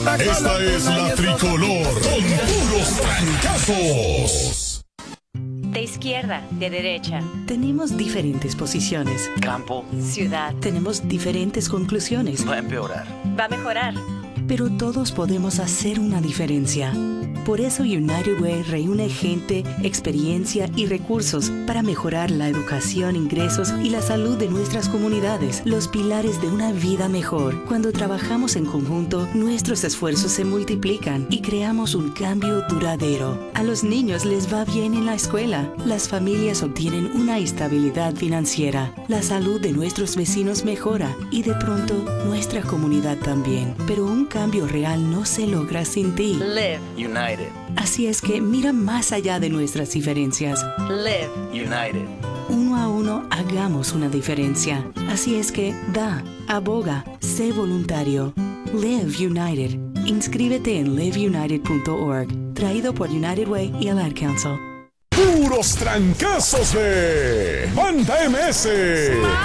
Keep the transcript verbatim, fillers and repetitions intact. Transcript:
Esta es la tricolor con puros trancazos. De izquierda, de derecha. Tenemos diferentes posiciones. Campo. Ciudad. Tenemos diferentes conclusiones. Va a empeorar. Va a mejorar. Pero todos podemos hacer una diferencia. Por eso United Way reúne gente, experiencia y recursos para mejorar la educación, ingresos y la salud de nuestras comunidades, los pilares de una vida mejor. Cuando trabajamos en conjunto, nuestros esfuerzos se multiplican y creamos un cambio duradero. A los niños les va bien en la escuela, las familias obtienen una estabilidad financiera, la salud de nuestros vecinos mejora y de pronto nuestra comunidad también. Pero un cambio real no se logra sin ti. Live United. Así es que mira más allá de nuestras diferencias. Live United. Uno a uno hagamos una diferencia. Así es que da, aboga, sé voluntario. Live United. Inscríbete en live united punto org. Traído por United Way y el Ad Council. Puros trancazos de Banda M S.